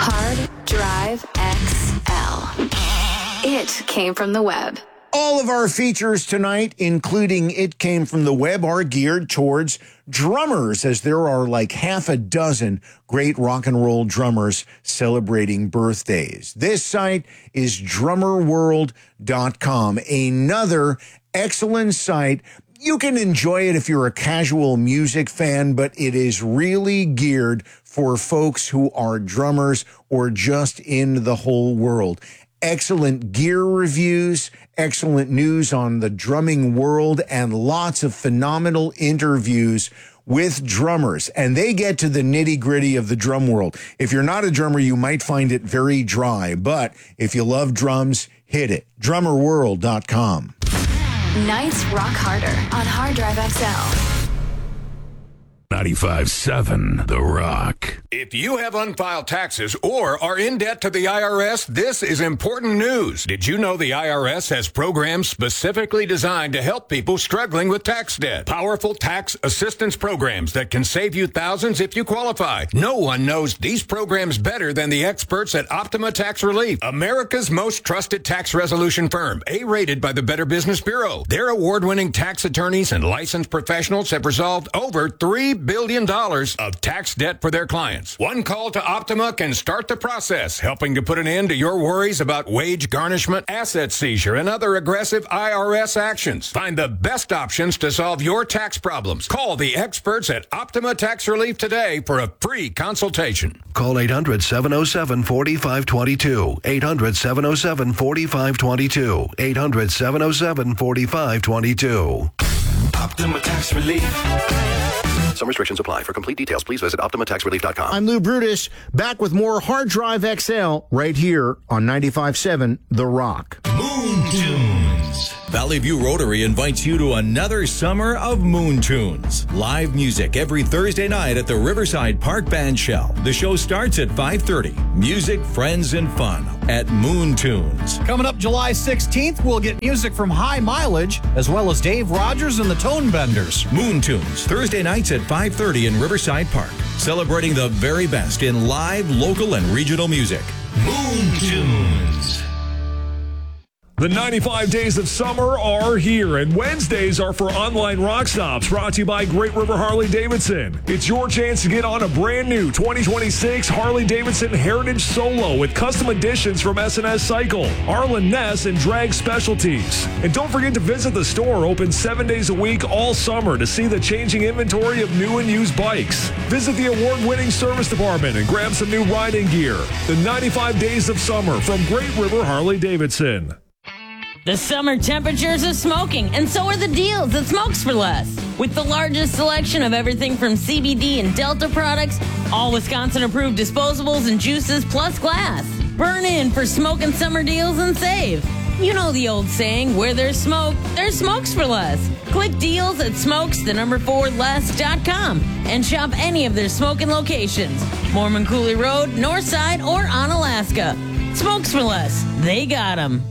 Hard Drive XL. It came from the web. All of our features tonight, including It Came From the Web, are geared towards drummers, as there are like half a dozen great rock and roll drummers celebrating birthdays. This site is drummerworld.com, another excellent site. You can enjoy it if you're a casual music fan, but it is really geared for folks who are drummers or just in the whole world. Excellent gear reviews, excellent news on the drumming world, and lots of phenomenal interviews with drummers. And they get to the nitty-gritty of the drum world. If you're not a drummer, you might find it very dry. But if you love drums, hit it. Drummerworld.com. Nights rock harder on Hard Drive XL. 95.7 The Rock. If you have unfiled taxes or are in debt to the IRS, this is important news. Did you know the IRS has programs specifically designed to help people struggling with tax debt? Powerful tax assistance programs that can save you thousands if you qualify. No one knows these programs better than the experts at Optima Tax Relief, America's most trusted tax resolution firm, A-rated by the Better Business Bureau. Their award-winning tax attorneys and licensed professionals have resolved over $3 billion of tax debt for their clients. One call to Optima can start the process, helping to put an end to your worries about wage garnishment, asset seizure, and other aggressive IRS actions. Find the best options to solve your tax problems. Call the experts at Optima Tax Relief today for a free consultation. Call 800-707-4522. 800-707-4522. 800-707-4522. Optima Tax Relief. Some restrictions apply. For complete details, please visit OptimaTaxRelief.com. I'm Lou Brutus, back with more Hard Drive XL right here on 95.7 The Rock. Moon Tunes. Valley View Rotary invites you to another summer of Moon Tunes. Live music every Thursday night at the Riverside Park Band Shell. The show starts at 5:30. Music, friends, and fun at Moon Tunes. Coming up July 16th, we'll get music from High Mileage, as well as Dave Rogers and the Tone Benders. Moon Tunes, Thursday nights at 5:30 in Riverside Park. Celebrating the very best in live, local, and regional music. Moon Tunes. The 95 days of summer are here, and Wednesdays are for online rock stops, brought to you by Great River Harley-Davidson. It's your chance to get on a brand new 2026 Harley-Davidson Heritage Solo with custom additions from S&S Cycle, Arlen Ness, and Drag Specialties. And don't forget to visit the store, open 7 days a week all summer, to see the changing inventory of new and used bikes. Visit the award-winning service department and grab some new riding gear. The 95 days of summer from Great River Harley-Davidson. The summer temperatures are smoking, and so are the deals at Smokes for Less. With the largest selection of everything from CBD and Delta products, all Wisconsin-approved disposables and juices, plus glass. Burn in for smoking summer deals and save. You know the old saying, where there's smoke, there's Smokes for Less. Click deals at smokes4less.com and shop any of their smoking locations. Mormon Coulee Road, Northside, or on Alaska. Smokes for Less. They got 'em.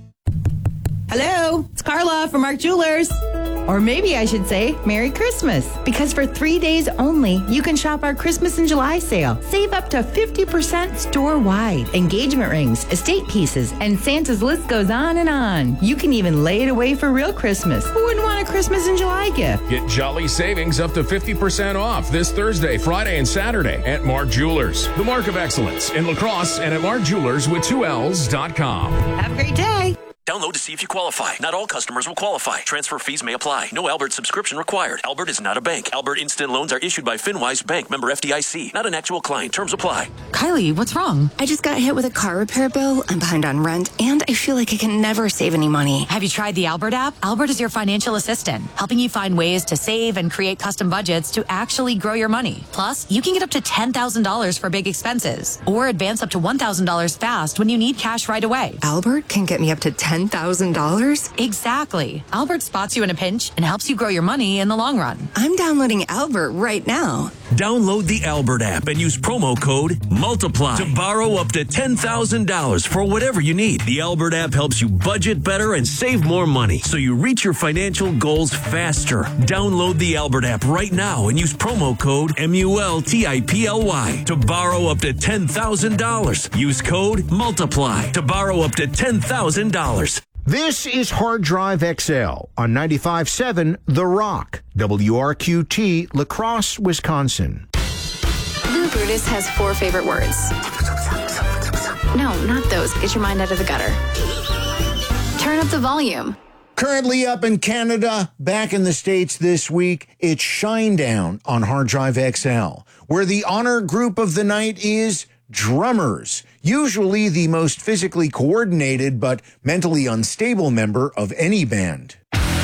Hello, it's Carla from Mark Jewelers. Or maybe I should say Merry Christmas, because for 3 days only, you can shop our Christmas in July sale. Save up to 50% store-wide. Engagement rings, estate pieces, and Santa's list goes on and on. You can even lay it away for real Christmas. Who wouldn't want a Christmas in July gift? Get jolly savings up to 50% off this Thursday, Friday, and Saturday at Mark Jewelers. The mark of excellence in La Crosse and at markjewelers with 2Ls.com. Have a great day. Download to see if you qualify. Not all customers will qualify. Transfer fees may apply. No Albert subscription required. Albert is not a bank. Albert Instant Loans are issued by FinWise Bank, member FDIC. Not an actual client. Terms apply. Kylie, what's wrong? I just got hit with a car repair bill. I'm behind on rent, and I feel like I can never save any money. Have you tried the Albert app? Albert is your financial assistant, helping you find ways to save and create custom budgets to actually grow your money. Plus, you can get up to $10,000 for big expenses, or advance up to $1,000 fast when you need cash right away. Albert can get me up to $10,000? Exactly. Albert spots you in a pinch and helps you grow your money in the long run. I'm downloading Albert right now. Download the Albert app and use promo code MULTIPLY to borrow up to $10,000 for whatever you need. The Albert app helps you budget better and save more money so you reach your financial goals faster. Download the Albert app right now and use promo code MULTIPLY to borrow up to $10,000. Use code MULTIPLY to borrow up to $10,000. This is Hard Drive XL on 95.7 The Rock, WRQT, La Crosse, Wisconsin. Lou Brutus has 4 favorite words. No, not those. Get your mind out of the gutter. Turn up the volume. Currently up in Canada, back in the States this week, it's Shinedown on Hard Drive XL, where the honor group of the night is drummers, usually the most physically coordinated but mentally unstable member of any band.